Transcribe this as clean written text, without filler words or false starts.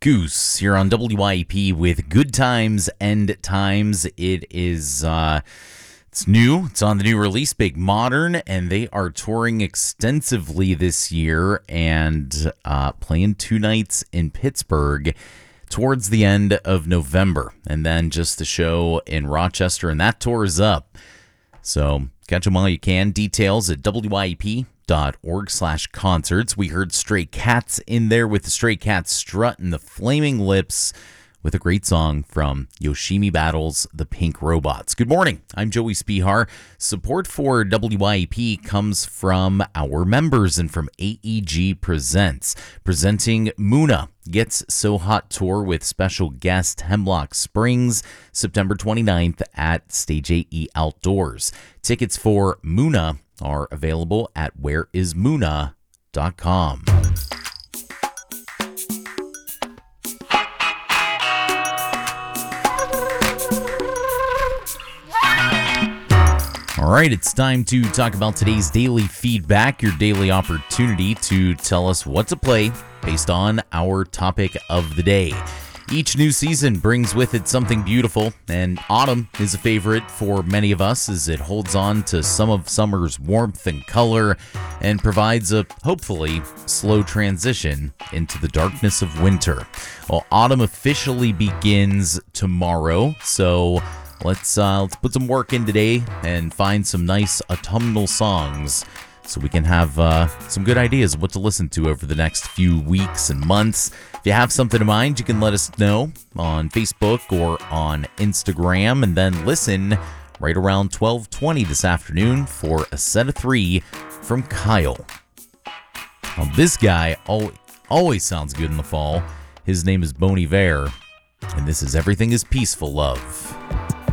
Goose here on WYEP with Good Times and Times. It is it's new. It's on the new release, Big Modern, and they are touring extensively this year and playing 2 nights in Pittsburgh towards the end of November, and then just the show in Rochester, and that tour is up. So catch them while you can. Details at wyep.org/concerts. We heard Stray Cats in there with the Stray Cats Strut and the Flaming Lips with a great song from Yoshimi Battles, the Pink Robots. Good morning. I'm Joey Spihar. Support for WYEP comes from our members and from AEG Presents. Presenting Muna Gets So Hot Tour with special guest Hemlock Springs, September 29th at Stage AE Outdoors. Tickets for Muna are available at whereismuna.com. All right, it's time to talk about today's daily feedback, your daily opportunity to tell us what to play based on our topic of the day. Each new season brings with it something beautiful, and autumn is a favorite for many of us as it holds on to some of summer's warmth and color and provides a, hopefully, slow transition into the darkness of winter. Well, autumn officially begins tomorrow, so let's put some work in today and find some nice autumnal songs so we can have some good ideas of what to listen to over the next few weeks and months. If you have something in mind, you can let us know on Facebook or on Instagram, and then listen right around 12:20 this afternoon for a set of 3 from Kyle. Now, this guy always sounds good in the fall. His name is Bon Iver, and this is Everything is Peaceful Love.